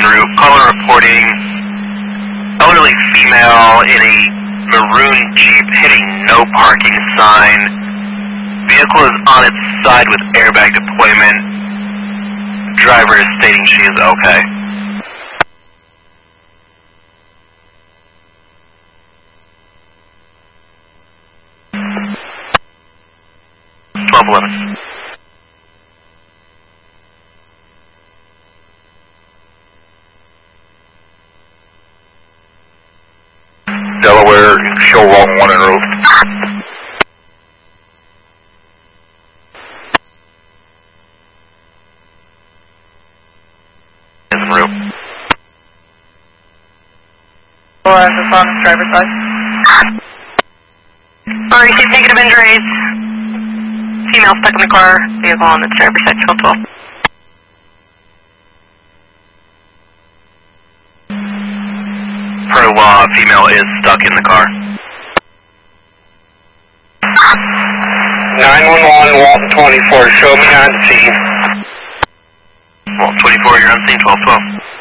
route. Caller reporting elderly female in a maroon Jeep hitting no parking sign. Vehicle is on its side with airbag deployment. Driver is stating she is okay. Delaware, show wrong one en route. Is en route. Is on driver's side. Received negative injuries. Female stuck in the car. Vehicle on its driver's side, 1212. Per law, female is stuck in the car. 911, Walton 24, show me on scene. Walton 24, you're on scene, 1212.